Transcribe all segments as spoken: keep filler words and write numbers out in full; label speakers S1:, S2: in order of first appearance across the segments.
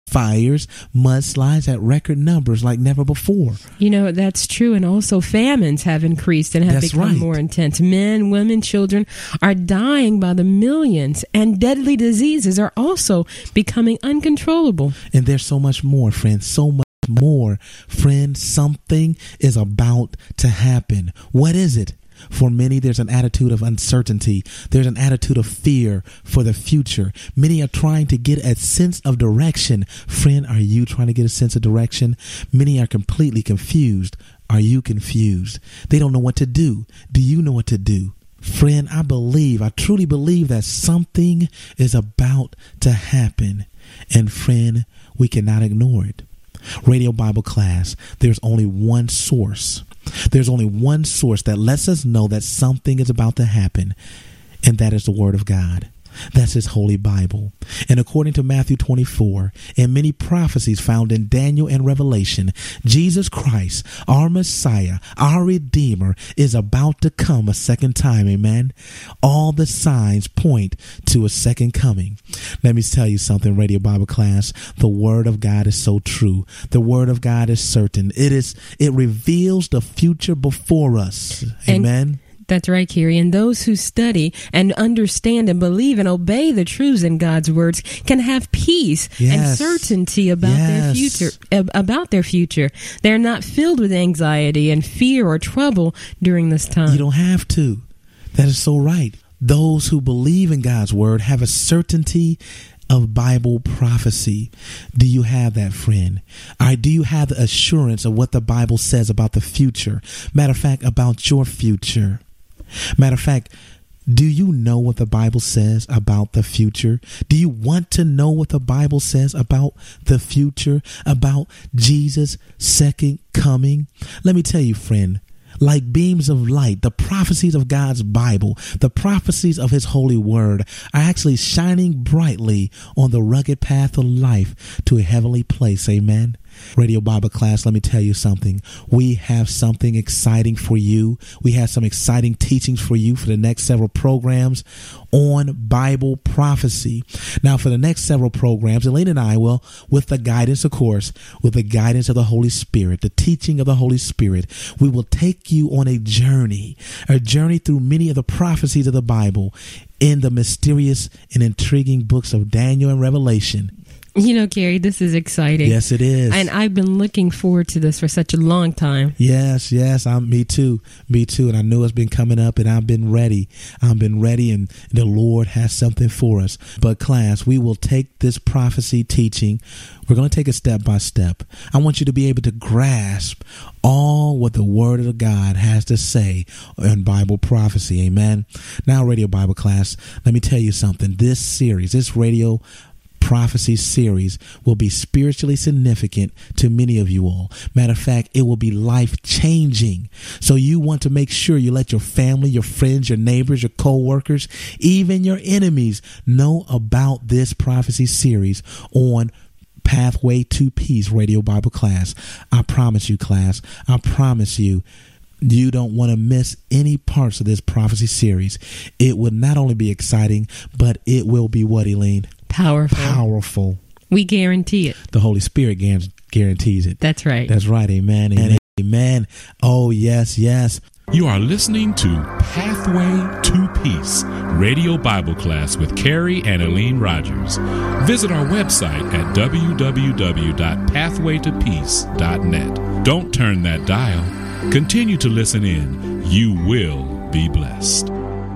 S1: fires, mudslides at record numbers like never before.
S2: You know, that's true. And also famines have increased and have
S1: That's
S2: become
S1: right.
S2: more intense. Men, women, children are dying by the millions, and deadly diseases are also becoming uncontrollable.
S1: And there's so much more, friends, so much more. Friend, something is about to happen. What is it? For many, there's an attitude of uncertainty. There's an attitude of fear for the future. Many are trying to get a sense of direction. Friend, are you trying to get a sense of direction? Many are completely confused. Are you confused? They don't know what to do. Do you know what to do? Friend, I believe, I truly believe that something is about to happen. And friend, we cannot ignore it. Radio Bible class, there's only one source. There's only one source that lets us know that something is about to happen, and that is the Word of God. That's His Holy Bible. And according to Matthew twenty-four and many prophecies found in Daniel and Revelation, Jesus Christ, our Messiah, our Redeemer, is about to come a second time. Amen. All the signs point to a second coming. Let me tell you something, Radio Bible class. The Word of God is so true. The Word of God is certain. It is. It reveals the future before us. Amen.
S2: And- That's right, Kerry. And those who study and understand and believe and obey the truths in God's words can have peace
S1: Yes.
S2: and certainty about
S1: Yes.
S2: their future. About their future, they're not filled with anxiety and fear or trouble during this time.
S1: You don't have to. That is so right. Those who believe in God's word have a certainty of Bible prophecy. Do you have that, friend? Or do you have the assurance of what the Bible says about the future? Matter of fact, about your future. Matter of fact, do you know what the Bible says about the future? Do you want to know what the Bible says about the future, about Jesus' second coming? Let me tell you, friend, like beams of light, the prophecies of God's Bible, the prophecies of His holy word are actually shining brightly on the rugged path of life to a heavenly place. Amen. Radio Bible class, let me tell you something. We have something exciting for you. We have some exciting teachings for you for the next several programs on Bible prophecy. Now, for the next several programs, Elaine and I will, with the guidance, of course, with the guidance of the Holy Spirit, the teaching of the Holy Spirit, we will take you on a journey, a journey through many of the prophecies of the Bible in the mysterious and intriguing books of Daniel and Revelation.
S2: You know, Kerry, this is exciting.
S1: Yes, it is.
S2: And I've been looking forward to this for such a long time.
S1: Yes, yes, I'm me too. Me too. And I know it's been coming up and I've been ready. I've been ready and the Lord has something for us. But class, we will take this prophecy teaching. We're going to take it step by step. I want you to be able to grasp all what the Word of God has to say in Bible prophecy. Amen. Now, Radio Bible class, let me tell you something. This series, this radio prophecy series will be spiritually significant to many of you all. Matter of fact, it will be life-changing. So you want to make sure you let your family, your friends, your neighbors, your co-workers, even your enemies know about this prophecy series on Pathway to Peace Radio Bible class. I promise you, class, I promise you, you don't want to miss any parts of this prophecy series. It will not only be exciting, but it will be what, Elaine?
S2: Powerful.
S1: Powerful.
S2: We guarantee it.
S1: The Holy Spirit guarantees it.
S2: That's right.
S1: That's right. Amen. Amen. Amen. Oh, yes, yes.
S3: You are listening to Pathway to Peace, Radio Bible Class with Kerry and Elaine Rogers. Visit our website at w w w dot pathway to peace dot net. Don't turn that dial. Continue to listen in. You will be blessed.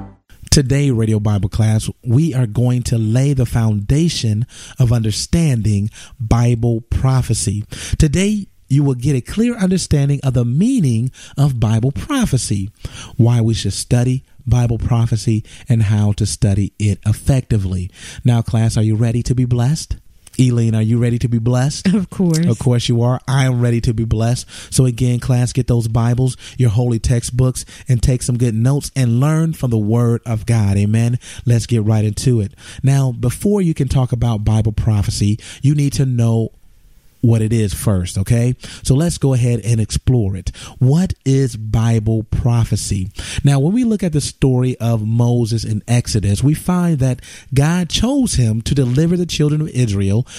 S1: Today, Radio Bible class, we are going to lay the foundation of understanding Bible prophecy. Today, you will get a clear understanding of the meaning of Bible prophecy, why we should study Bible prophecy, and how to study it effectively. Now, class, are you ready to be blessed? Elaine, are you ready to be blessed?
S2: Of course.
S1: Of course you are. I am ready to be blessed. So again, class, get those Bibles, your holy textbooks, and take some good notes and learn from the Word of God. Amen. Let's get right into it. Now, before you can talk about Bible prophecy, you need to know what it is first, okay? So let's go ahead and explore it. What is Bible prophecy? Now, when we look at the story of Moses in Exodus, we find that God chose him to deliver the children of Israel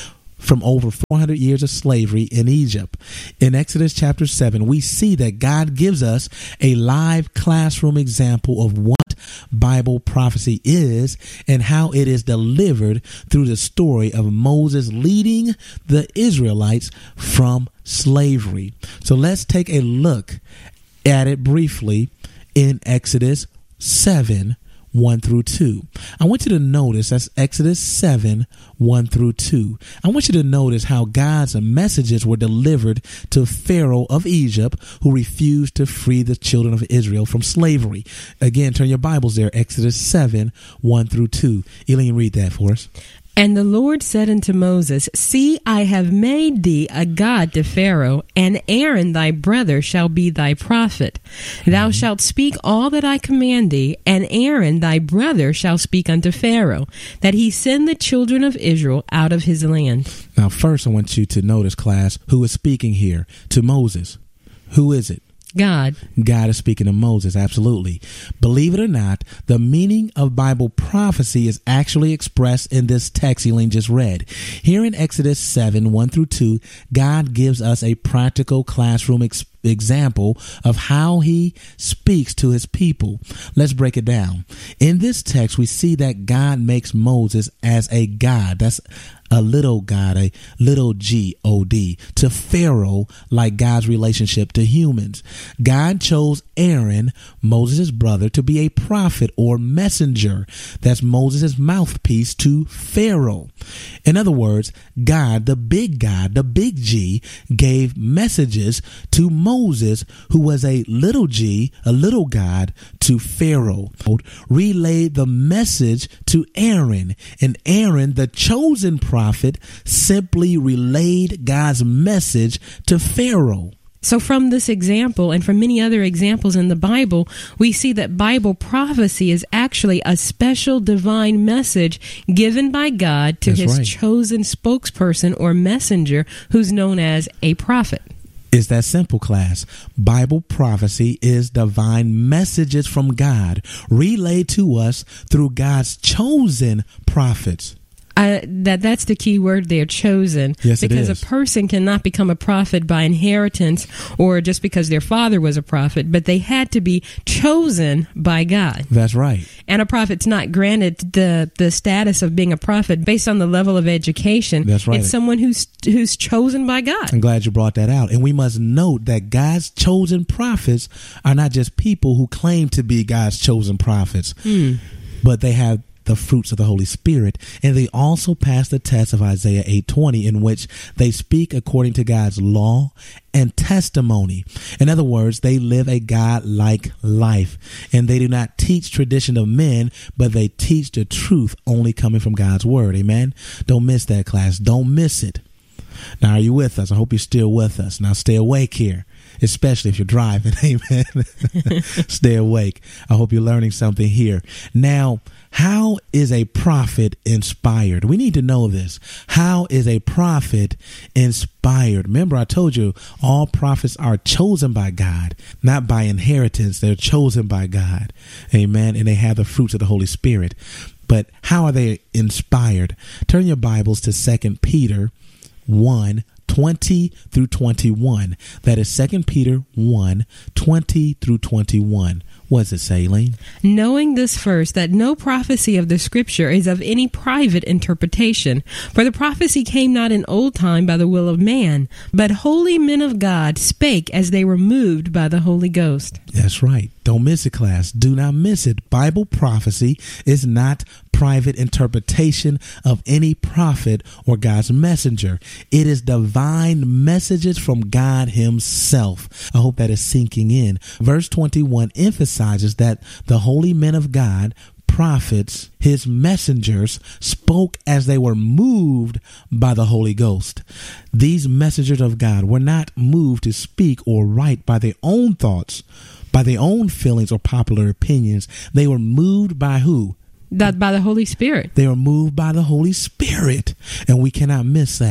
S1: from over four hundred years of slavery in Egypt. In Exodus chapter seven, we see that God gives us a live classroom example of what Bible prophecy is and how it is delivered through the story of Moses leading the Israelites from slavery. So let's take a look at it briefly in Exodus seven, one through two. I want you to notice, that's Exodus seven, one through two. I want you to notice how God's messages were delivered to Pharaoh of Egypt, who refused to free the children of Israel from slavery. Again, turn your Bibles there, Exodus seven, one through two. Elaine, read that for us.
S2: And the Lord said unto Moses, See, I have made thee a god to Pharaoh, and Aaron thy brother shall be thy prophet. Thou shalt speak all that I command thee, and Aaron thy brother shall speak unto Pharaoh, that he send the children of Israel out of his land.
S1: Now, first I want you to notice, class, who is speaking here to Moses. Who is it?
S2: God.
S1: God is speaking to Moses, absolutely. Believe it or not, the meaning of Bible prophecy is actually expressed in this text Elaine just read. Here in Exodus seven, one through two, God gives us a practical classroom experience example of how he speaks to his people. Let's break it down. In this text, we see that God makes Moses as a God. That's a little God, a little G O D, to Pharaoh, like God's relationship to humans. God chose Aaron, Moses' brother, to be a prophet or messenger. That's Moses' mouthpiece to Pharaoh. In other words, God, the big God, the big G, gave messages to Moses, who was a little G, a little God, to Pharaoh. Relayed the message to Aaron, and Aaron, the chosen prophet, simply relayed God's message to Pharaoh.
S2: So from this example and from many other examples in the Bible, we see that Bible prophecy is actually a special divine message given by God to
S1: That's
S2: his
S1: right.
S2: chosen spokesperson or messenger, who's known as a prophet.
S1: It's that simple, class. Bible prophecy is divine messages from God relayed to us through God's chosen prophets.
S2: Uh, that that's the key word there, chosen.
S1: Yes, it
S2: because
S1: is.
S2: a person cannot become a prophet by inheritance or just because their father was a prophet, but they had to be chosen by God.
S1: That's right.
S2: And a prophet's not granted the the status of being a prophet based on the level of education.
S1: That's right.
S2: It's someone who's who's chosen by God.
S1: I'm glad you brought that out. And we must note that God's chosen prophets are not just people who claim to be God's chosen prophets,
S2: Hmm.
S1: but they have the fruits of the Holy Spirit, and they also pass the test of Isaiah eight twenty, in which they speak according to God's law and testimony. In other words, they live a God-like life, and they do not teach tradition of men, but they teach the truth only coming from God's word. Amen. Don't miss that, class. Don't miss it. Now, are you with us? I hope you're still with us. Now, stay awake here, especially if you're driving. Amen. Stay awake. I hope you're learning something here. Now, how is a prophet inspired? We need to know this. How is a prophet inspired? Remember, I told you all prophets are chosen by God, not by inheritance. They're chosen by God. Amen. And they have the fruits of the Holy Spirit. But how are they inspired? Turn your Bibles to Second Peter one, twenty through twenty-one. That is Second Peter one, twenty through twenty-one. What does it say, Elaine?
S2: Knowing this first, that no prophecy of the Scripture is of any private interpretation. For the prophecy came not in old time by the will of man, but holy men of God spake as they were moved by the Holy Ghost.
S1: That's right. Don't miss it, class. Do not miss it. Bible prophecy is not private interpretation of any prophet or God's messenger. It is divine messages from God himself. I hope that is sinking in. Verse twenty-one emphasizes that the holy men of God, prophets, his messengers, spoke as they were moved by the Holy Ghost. These messengers of God were not moved to speak or write by their own thoughts, by their own feelings or popular opinions. They were moved by who?
S2: That by the Holy Spirit.
S1: They were moved by the Holy Spirit, and we cannot miss that.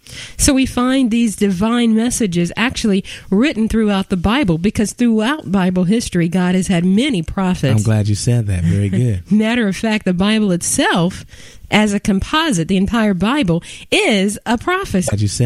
S2: So we find these divine messages actually written throughout the Bible, because throughout Bible history, God has had many prophets.
S1: I'm glad you said that. Very good.
S2: Matter of fact, the Bible itself, as a composite, the entire Bible, is a prophecy.
S1: Glad you said